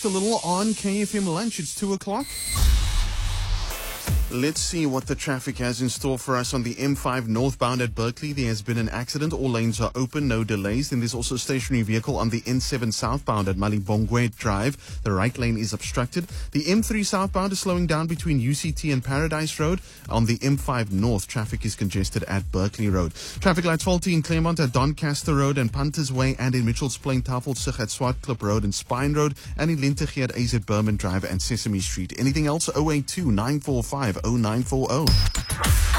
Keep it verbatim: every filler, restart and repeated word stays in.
A little on K F M lunch. It's two o'clock. Let's see what the traffic has in store for us on the M five northbound at Berkeley. There has been an accident. All lanes are open, no delays. Then there's also a stationary vehicle on the N seven southbound at Malibongwe Drive. The right lane is obstructed. The M three southbound is slowing down between U C T and Paradise Road. On the M five north, traffic is congested at Berkeley Road. Traffic lights faulty in Claremont at Doncaster Road and Punters Way, and in Mitchells Plain, Tafelsig at Swartklip Road and Spine Road, and in Lintegee at A Z Berman Drive and Sesame Street. Anything else? oh eight two, nine four five, oh nine four oh.